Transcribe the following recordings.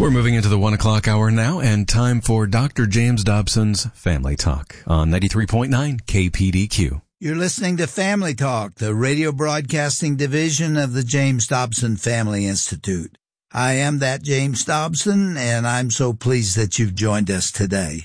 We're moving into the 1 o'clock hour now, and time for Dr. James Dobson's Family Talk on 93.9 KPDQ. You're listening to Family Talk, the radio broadcasting division of the James Dobson Family Institute. I am that James Dobson, and I'm so pleased that you've joined us today.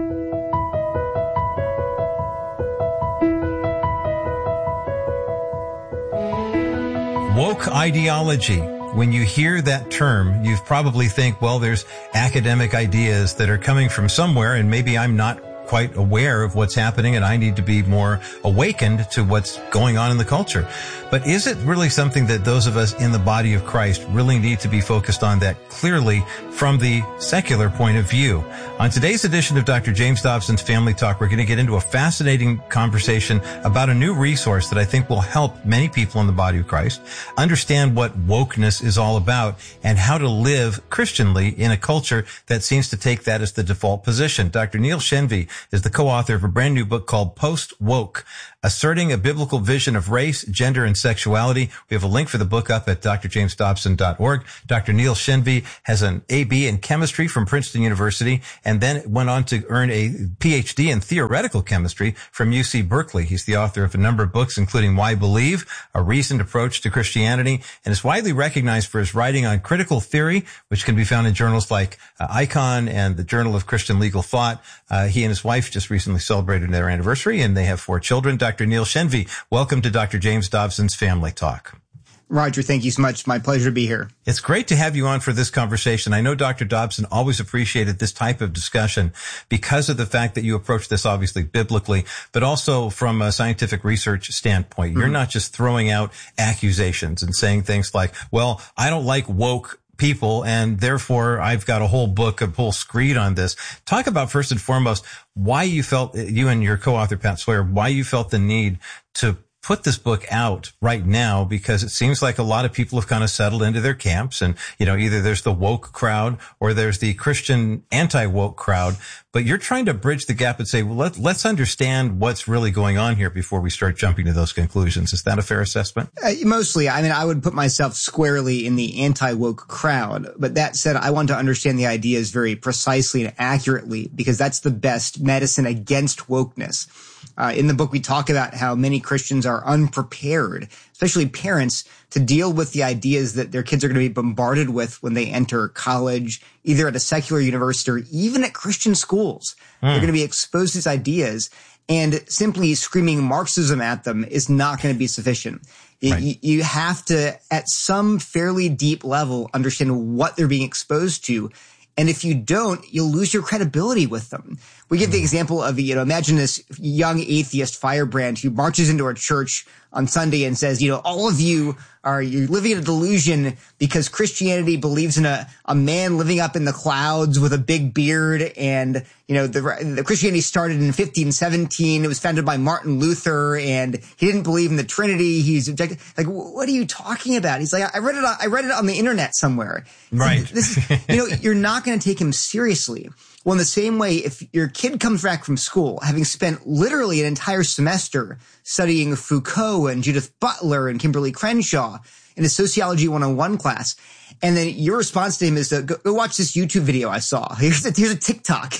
Woke ideology. When you hear that term, you probably think, well, there's academic ideas that are coming from somewhere, and maybe I'm not quite aware of what's happening and I need to be more awakened to what's going on in the culture. But is it really something that those of us in the body of Christ really need to be focused on that clearly from the secular point of view? On today's edition of Dr. James Dobson's Family Talk, we're going to get into a fascinating conversation about a new resource that I think will help many people in the body of Christ understand what wokeness is all about and how to live Christianly in a culture that seems to take that as the default position. Dr. Neil Shenvi is the co-author of a brand new book called Post-Woke, Asserting a Biblical Vision of Race, Gender, and Sexuality. We have a link for the book up at drjamesdobson.org. Dr. Neil Shenvi has an AB in chemistry from Princeton University and then went on to earn a PhD in theoretical chemistry from UC Berkeley. He's the author of a number of books, including Why Believe, A Reasoned Approach to Christianity, and is widely recognized for his writing on critical theory, which can be found in journals like Icon and the Journal of Christian Legal Thought. He and his wife just recently celebrated their anniversary, and they have 4 children. Dr. Neil Shenvi, welcome to Dr. James Dobson's Family Talk. Roger, thank you so much. My pleasure to be here. It's great to have you on for this conversation. I know Dr. Dobson always appreciated this type of discussion because of the fact that you approach this obviously biblically, but also from a scientific research standpoint. You're not just throwing out accusations and saying things like, well, I don't like woke people, and therefore I've got a whole book, a whole screed on this. Talk about, first and foremost, why you felt, you and your co-author Pat Sawyer, why you felt the need to put this book out right now, because it seems like a lot of people have kind of settled into their camps, and, you know, either there's the woke crowd or there's the Christian anti-woke crowd, but you're trying to bridge the gap and say, well, let's understand what's really going on here before we start jumping to those conclusions. Is that a fair assessment? Mostly. I mean, I would put myself squarely in the anti-woke crowd, but that said, I want to understand the ideas very precisely and accurately, because that's the best medicine against wokeness. In the book, we talk about how many Christians are unprepared, especially parents, to deal with the ideas that their kids are going to be bombarded with when they enter college, either at a secular university or even at Christian schools. They're going to be exposed to these ideas, and simply screaming Marxism at them is not going to be sufficient. Right. You have to, at some fairly deep level, understand what they're being exposed to. And if you don't, you'll lose your credibility with them. We give the example of, imagine this young atheist firebrand who marches into our church on Sunday and says, all of you're living in a delusion because Christianity believes in a man living up in the clouds with a big beard. And, the Christianity started in 1517. It was founded by Martin Luther, and he didn't believe in the Trinity. He's objective. Like, what are you talking about? He's like, I read it on the internet somewhere. Right. You're not going to take him seriously. Well, in the same way, if your kid comes back from school, having spent literally an entire semester studying Foucault and Judith Butler and Kimberly Crenshaw in a Sociology 101 class, and then your response to him is to go watch this YouTube video I saw. Here's a TikTok.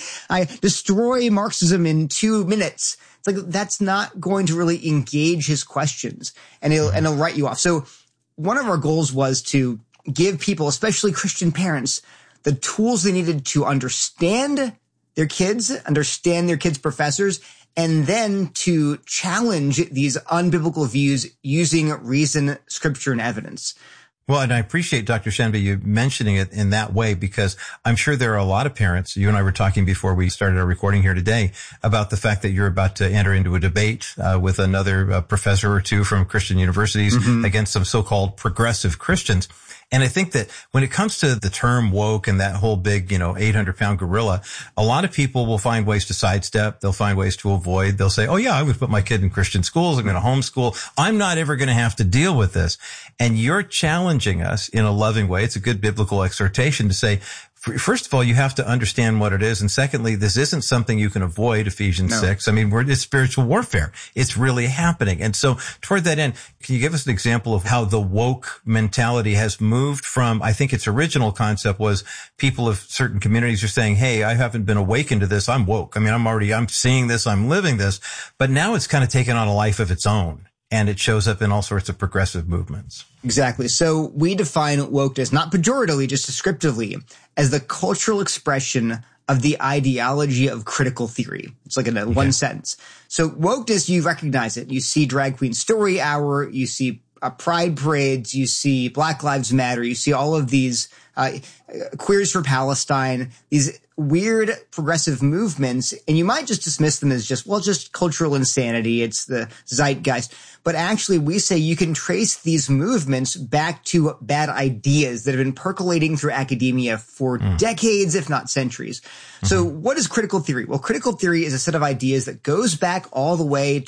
I destroy Marxism in 2 minutes. It's like, that's not going to really engage his questions, and he'll write you off. So one of our goals was to give people, especially Christian parents, the tools they needed to understand their kids professors, and then to challenge these unbiblical views using reason, scripture, and evidence. Well, and I appreciate, Dr. Shenvi, you mentioning it in that way, because I'm sure there are a lot of parents. You and I were talking before we started our recording here today about the fact that you're about to enter into a debate with another professor or two from Christian universities against some so-called progressive Christians. And I think that when it comes to the term woke and that whole big, 800-pound gorilla, a lot of people will find ways to sidestep. They'll find ways to avoid. They'll say, oh, yeah, I'm going to put my kid in Christian schools. I'm going to homeschool. I'm not ever going to have to deal with this. And you're challenging us in a loving way. It's a good biblical exhortation to say, First of all, you have to understand what it is. And secondly, this isn't something you can avoid, Ephesians 6. I mean, it's spiritual warfare. It's really happening. And so toward that end, can you give us an example of how the woke mentality has moved from, I think its original concept was people of certain communities are saying, hey, I haven't been awakened to this. I'm woke. I mean, I'm seeing this. I'm living this. But now it's kind of taken on a life of its own. And it shows up in all sorts of progressive movements. Exactly. So we define wokeness, not pejoratively, just descriptively, as the cultural expression of the ideology of critical theory. It's like in one sentence. So wokeness, you recognize it. You see Drag Queen Story Hour. You see pride parades. You see Black Lives Matter. You see all of these Queers for Palestine, these weird progressive movements, and you might just dismiss them as just cultural insanity. It's the zeitgeist. But actually, we say you can trace these movements back to bad ideas that have been percolating through academia for decades, if not centuries. So what is critical theory? Well, critical theory is a set of ideas that goes back all the way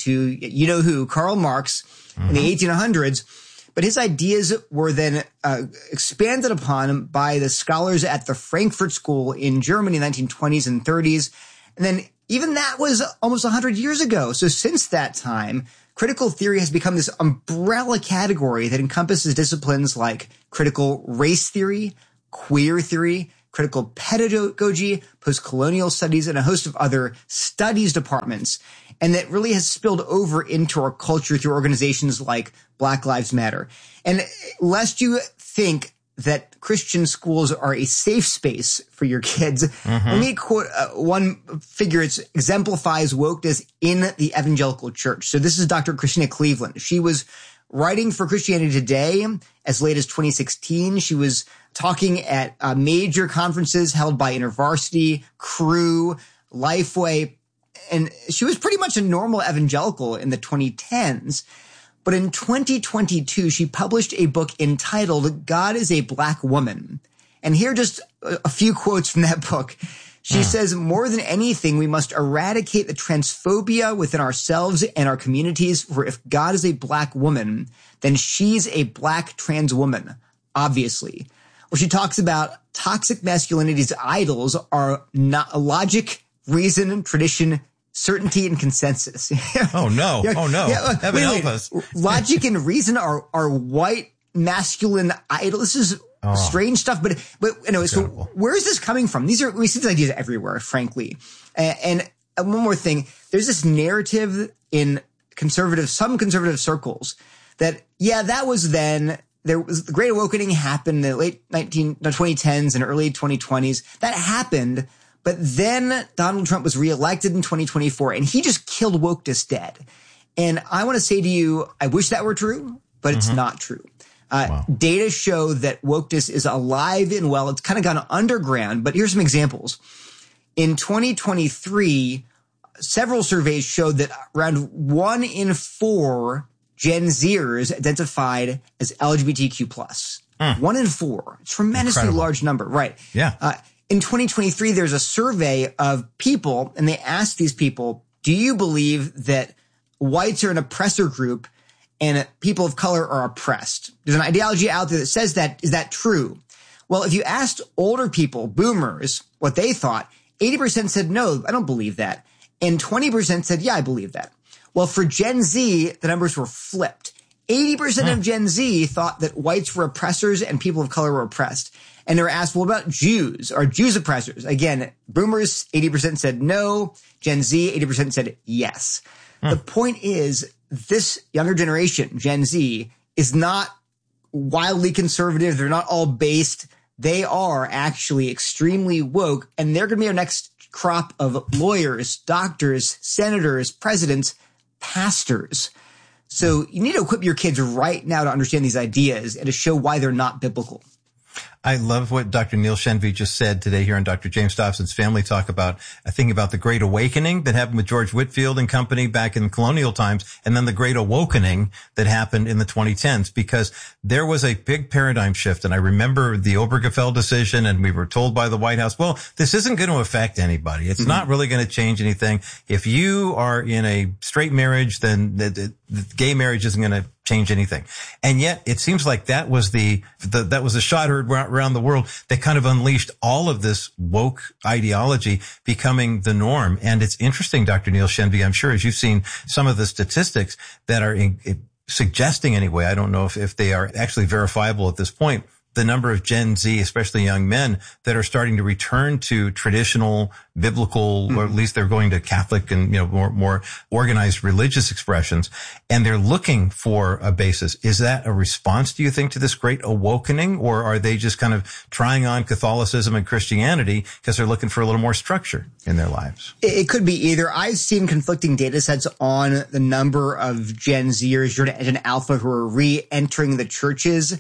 to, Karl Marx in the 1800s. But his ideas were then expanded upon by the scholars at the Frankfurt School in Germany in the 1920s and 30s. And then even that was almost 100 years ago. So since that time, critical theory has become this umbrella category that encompasses disciplines like critical race theory, queer theory, critical pedagogy, post-colonial studies, and a host of other studies departments. And that really has spilled over into our culture through organizations like Black Lives Matter. And lest you think that Christian schools are a safe space for your kids, let me quote one figure that exemplifies wokeness in the evangelical church. So this is Dr. Christina Cleveland. She was writing for Christianity Today as late as 2016. She was talking at major conferences held by InterVarsity, Cru, Lifeway, and she was pretty much a normal evangelical in the 2010s. But in 2022, she published a book entitled God is a Black Woman. And here are just a few quotes from that book. She says, more than anything, we must eradicate the transphobia within ourselves and our communities. For if God is a Black woman, then she's a Black trans woman, obviously. Well, she talks about toxic masculinity's idols are not logic, reason, tradition, certainty, and consensus. Oh no. Yeah, oh no. Yeah, Heaven help us. Logic and reason are white masculine idols. This is strange stuff. But anyway, so where is this coming from? We see these ideas everywhere, frankly. And one more thing, there's this narrative in some conservative circles that, that was then. There was the Great Awakening happened in the late 2010s and early 2020s. That happened. But then Donald Trump was reelected in 2024, and he just killed wokeness dead. And I want to say to you, I wish that were true, but it's not true. Data show that wokeness is alive and well. It's kind of gone underground, but here's some examples. In 2023, several surveys showed that around 1 in 4 Gen Zers identified as LGBTQ+. 1 in 4. Tremendously large number, right? Yeah. In 2023, there's a survey of people, and they asked these people, do you believe that whites are an oppressor group and people of color are oppressed? There's an ideology out there that says that. Is that true? Well, if you asked older people, boomers, what they thought, 80% said, no, I don't believe that. And 20% said, yeah, I believe that. Well, for Gen Z, the numbers were flipped. 80% of Gen Z thought that whites were oppressors and people of color were oppressed. And they were asked, well, what about Jews? Are Jews oppressors? Again, boomers, 80% said no. Gen Z, 80% said yes. The point is, this younger generation, Gen Z, is not wildly conservative. They're not all based. They are actually extremely woke, and they're going to be our next crop of lawyers, doctors, senators, presidents, pastors. So you need to equip your kids right now to understand these ideas and to show why they're not biblical. I love what Dr. Neil Shenvi just said today here on Dr. James Dobson's Family Talk about, I think about the Great Awakening that happened with George Whitefield and company back in colonial times, and then the Great Awokening that happened in the 2010s, because there was a big paradigm shift. And I remember the Obergefell decision, and we were told by the White House, well, this isn't going to affect anybody. It's not really going to change anything. If you are in a straight marriage, then the gay marriage isn't going to change anything. And yet it seems like that was the shot heard around the world that kind of unleashed all of this woke ideology becoming the norm. And it's interesting, Dr. Neil Shenvi, I'm sure as you've seen some of the statistics that are suggesting anyway, I don't know if they are actually verifiable at this point, the number of Gen Z, especially young men, that are starting to return to traditional biblical, or at least they're going to Catholic and, more organized religious expressions, and they're looking for a basis. Is that a response, do you think, to this great awakening, or are they just kind of trying on Catholicism and Christianity because they're looking for a little more structure in their lives? It could be either. I've seen conflicting data sets on the number of Gen Zers, Gen Alpha, who are re-entering the churches.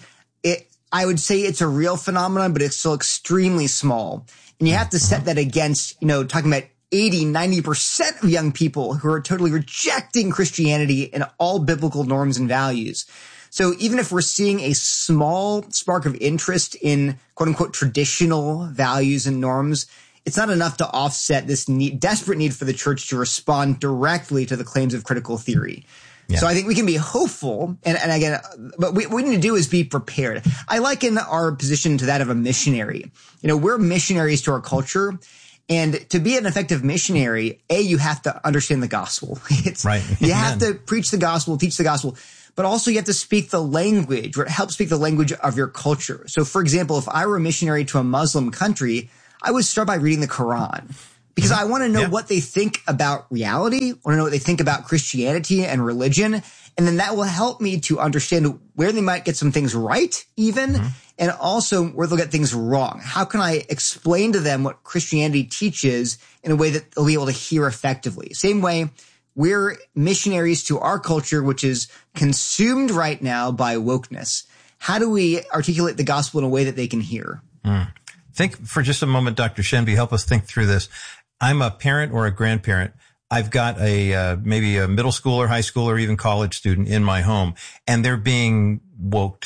I would say it's a real phenomenon, but it's still extremely small. And you have to set that against, talking about 80, 90% of young people who are totally rejecting Christianity and all biblical norms and values. So even if we're seeing a small spark of interest in quote unquote traditional values and norms, it's not enough to offset this desperate need for the church to respond directly to the claims of critical theory. Yeah. So I think we can be hopeful, and again, but what we need to do is be prepared. I liken our position to that of a missionary. We're missionaries to our culture, and to be an effective missionary, you have to understand the gospel. Right. You have to preach the gospel, teach the gospel, but also you have to speak the language, or help speak the language of your culture. So, for example, if I were a missionary to a Muslim country, I would start by reading the Quran. Because I want to know what they think about reality. I want to know what they think about Christianity and religion. And then that will help me to understand where they might get some things right even, and also where they'll get things wrong. How can I explain to them what Christianity teaches in a way that they'll be able to hear effectively? Same way, we're missionaries to our culture, which is consumed right now by wokeness. How do we articulate the gospel in a way that they can hear? Think for just a moment, Dr. Shenvi, help us think through this. I'm a parent or a grandparent. I've got maybe a middle school or high school or even college student in my home, and they're being woked.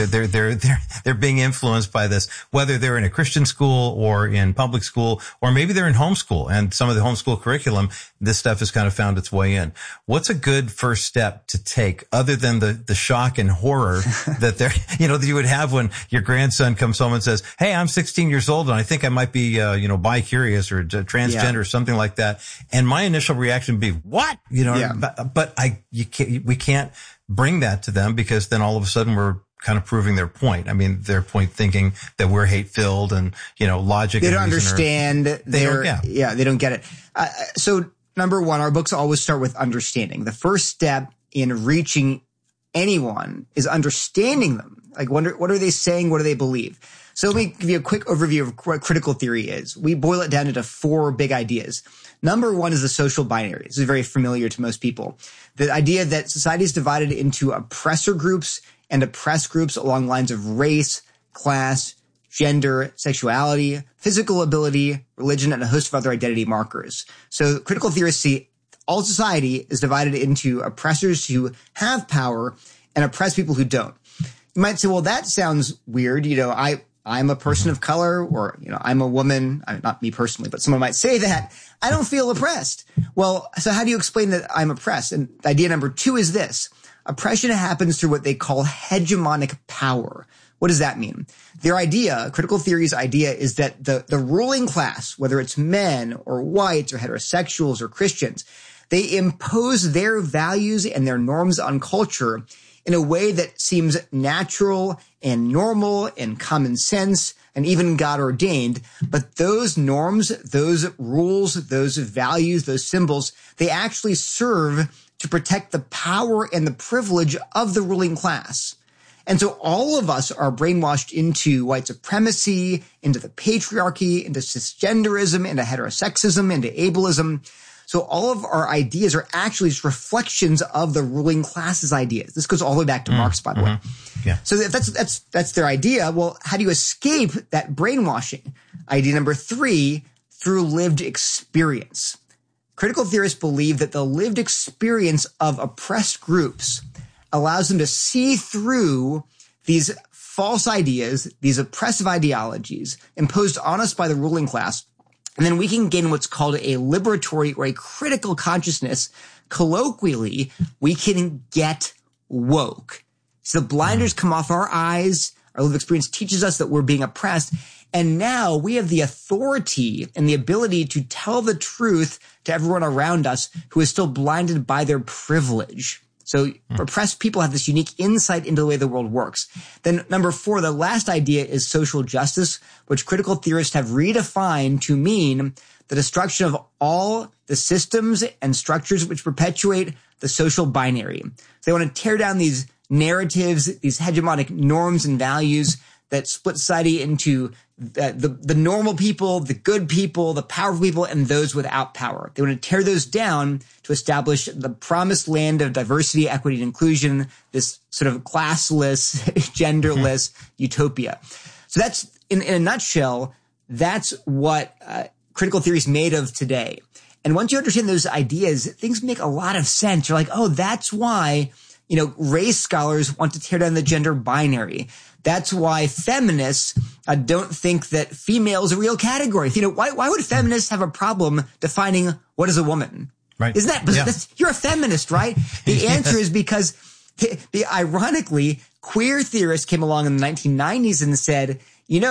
They're being influenced by this, whether they're in a Christian school or in public school, or maybe they're in homeschool, and some of the homeschool curriculum, this stuff has kind of found its way in. What's a good first step to take other than the shock and horror that that you would have when your grandson comes home and says, "Hey, I'm 16 years old and I think I might be, bi-curious or transgender or something like that." And my initial reaction would be, "What?" But we can't bring that to them, because then all of a sudden we're kind of proving their point. I mean, their point thinking that we're hate-filled and, logic. They don't understand. They don't get it. So number one, our books always start with understanding. The first step in reaching anyone is understanding them. Like, what are they saying? What do they believe? So let me give you a quick overview of what critical theory is. We boil it down into 4 big ideas. Number one is the social binary. This is very familiar to most people. The idea that society is divided into oppressor groups and oppressed groups along lines of race, class, gender, sexuality, physical ability, religion, and a host of other identity markers. So critical theorists see all society is divided into oppressors who have power and oppressed people who don't. You might say, well, that sounds weird. I'm a person of color, or, I'm a woman. Not me personally, but someone might say that. I don't feel oppressed. Well, so how do you explain that I'm oppressed? And idea number 2 is this. Oppression happens through what they call hegemonic power. What does that mean? Their idea, critical theory's idea, is that the ruling class, whether it's men or whites or heterosexuals or Christians, they impose their values and their norms on culture in a way that seems natural and normal and common sense and even God ordained. But those norms, those rules, those values, those symbols, they actually serve to protect the power and the privilege of the ruling class. And so all of us are brainwashed into white supremacy, into the patriarchy, into cisgenderism, into heterosexism, into ableism. So all of our ideas are actually just reflections of the ruling class's ideas. This goes all the way back to Marx, by the way. Yeah. So if that's their idea, well, how do you escape that brainwashing? Idea number 3, through lived experience. Critical theorists believe that the lived experience of oppressed groups allows them to see through these false ideas, these oppressive ideologies imposed on us by the ruling class. And then we can gain what's called a liberatory or a critical consciousness. Colloquially, we can get woke. So the blinders come off our eyes. Our lived experience teaches us that we're being oppressed. And now we have the authority and the ability to tell the truth to everyone around us who is still blinded by their privilege. So oppressed people have this unique insight into the way the world works. Then number 4, the last idea is social justice, which critical theorists have redefined to mean the destruction of all the systems and structures which perpetuate the social binary. So they want to tear down these narratives, these hegemonic norms and values that split society into the normal people, the good people, the powerful people, and those without power. They want to tear those down to establish the promised land of diversity, equity, and inclusion, this sort of classless, genderless utopia. So that's, in a nutshell, that's what critical theory is made of today. And once you understand those ideas, things make a lot of sense. You're like, oh, that's why, race scholars want to tear down the gender binary. That's why feminists don't think that female is a real category. Why would feminists have a problem defining what is a woman? Right. Isn't that, you're a feminist, right? The answer is because ironically, queer theorists came along in the 1990s and said,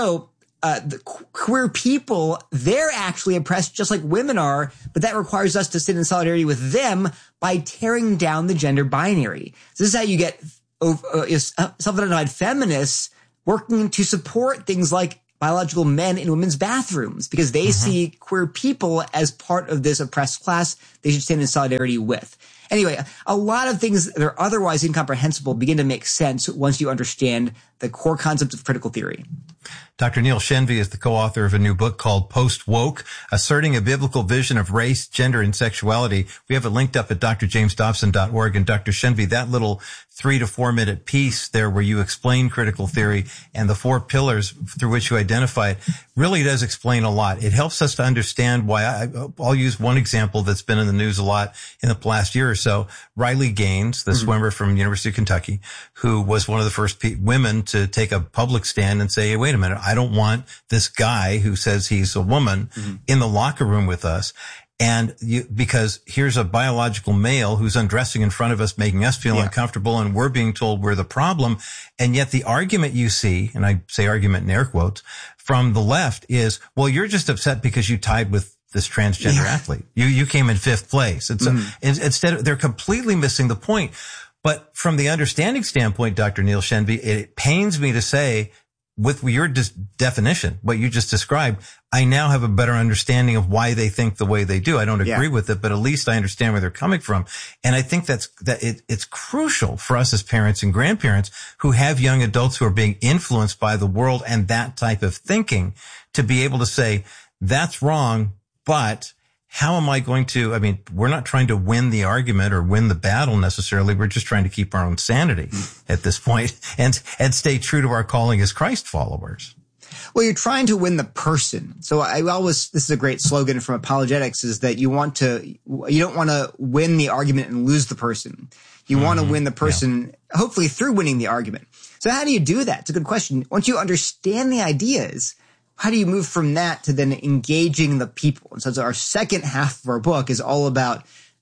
the queer people, they're actually oppressed just like women are, but that requires us to sit in solidarity with them by tearing down the gender binary. So this is how you get self-identified feminists working to support things like biological men in women's bathrooms because they see queer people as part of this oppressed class they should stand in solidarity with. Anyway, a lot of things that are otherwise incomprehensible begin to make sense once you understand the core concepts of critical theory. Dr. Neil Shenvi is the co-author of a new book called Post-Woke, Asserting a Biblical Vision of Race, Gender, and Sexuality. We have it linked up at drjamesdobson.org. And Dr. Shenvi, that little 3 to 4 minute piece there where you explain critical theory and the 4 pillars through which you identify it really does explain a lot. It helps us to understand why I'll use one example that's been in the news a lot in the last year or so. Riley Gaines, the swimmer from University of Kentucky, who was one of the first women to take a public stand and say, hey, wait a minute, I don't want this guy who says he's a woman in the locker room with us. And because here's a biological male who's undressing in front of us, making us feel uncomfortable, and we're being told we're the problem. And yet the argument you see, and I say argument in air quotes, from the left is, well, you're just upset because you tied with this transgender athlete. You came in 5th place. Instead, they're completely missing the point. But from the understanding standpoint, Dr. Neil Shenvi, it pains me to say, with your definition, what you just described, I now have a better understanding of why they think the way they do. I don't agree with it, but at least I understand where they're coming from. And I think it's crucial for us as parents and grandparents who have young adults who are being influenced by the world and that type of thinking to be able to say, that's wrong, but how am I going to, we're not trying to win the argument or win the battle necessarily. We're just trying to keep our own sanity at this point and stay true to our calling as Christ followers. Well, you're trying to win the person. So this is a great slogan from apologetics, is that you don't want to win the argument and lose the person. You want to win the person, hopefully through winning the argument. So how do you do that? It's a good question. Once you understand the ideas, how do you move from that to then engaging the people? And so our second half of our book is all about,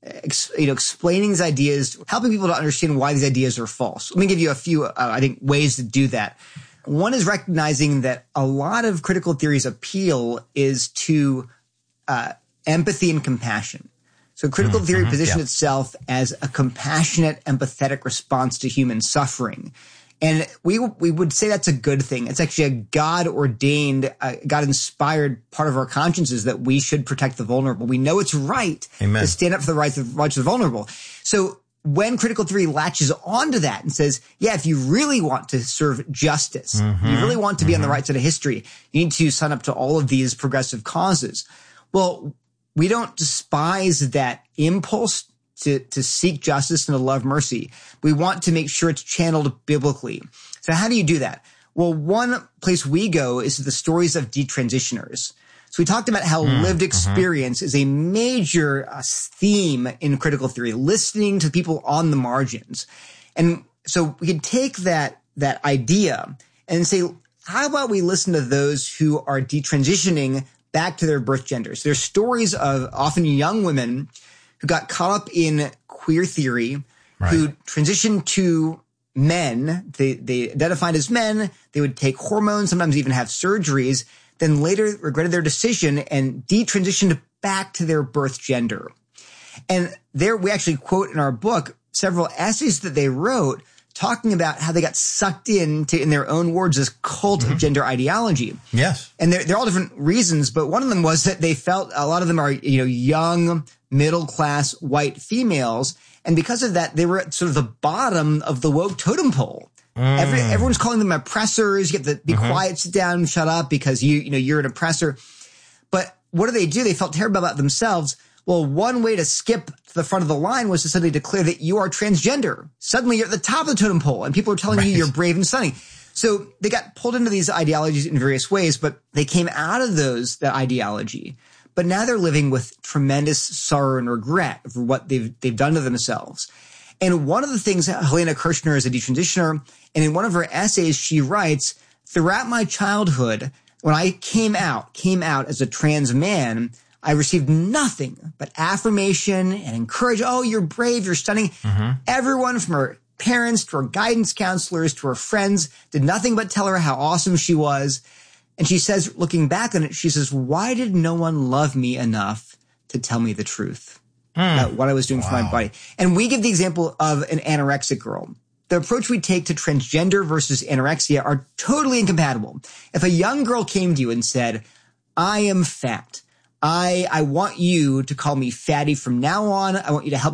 explaining these ideas, helping people to understand why these ideas are false. Let me give you a few, ways to do that. One is recognizing that a lot of critical theory's appeal is to empathy and compassion. So critical theory positions itself as a compassionate, empathetic response to human suffering. And we would say that's a good thing. It's actually a God-ordained, God-inspired part of our consciences that we should protect the vulnerable. We know it's right to stand up for the rights of the vulnerable. So when critical theory latches onto that and says, if you really want to serve justice, you really want to be on the right side of history, you need to sign up to all of these progressive causes. Well, we don't despise that impulse to seek justice and to love mercy. We want to make sure it's channeled biblically. So how do you do that? Well, one place we go is to the stories of detransitioners. So we talked about how lived experience is a major theme in critical theory, listening to people on the margins. And so we can take that idea and say, how about we listen to those who are detransitioning back to their birth genders? There's stories of often young women who got caught up in queer theory who transitioned to men. They identified as men. They would take hormones, sometimes even have surgeries, then later regretted their decision and detransitioned back to their birth gender. And there we actually quote in our book several essays that they wrote talking about how they got sucked into, in their own words, this cult of gender ideology. Yes. And they're all different reasons, but one of them was that they felt a lot of them are, young, middle-class white females. And because of that, they were at sort of the bottom of the woke totem pole. Everyone's calling them oppressors. You have to be quiet, sit down, shut up because you're an oppressor. But what do? They felt terrible about themselves. Well, one way to skip to the front of the line was to suddenly declare that you are transgender. Suddenly you're at the top of the totem pole and people are telling you you're brave and stunning. So they got pulled into these ideologies in various ways, but they came out of that ideology. But now they're living with tremendous sorrow and regret for what they've done to themselves. And one of the things, Helena Kirchner is a detransitioner, and in one of her essays, she writes, throughout my childhood, when I came out as a trans man, I received nothing but affirmation and encouragement. Oh, you're brave, you're stunning. Everyone from her parents to her guidance counselors to her friends did nothing but tell her how awesome she was. And she says, looking back on it, she says, why did no one love me enough to tell me the truth about what I was doing for my body? And we give the example of an anorexic girl. The approach we take to transgender versus anorexia are totally incompatible. If a young girl came to you and said, I am fat, I want you to call me fatty from now on. I want you to help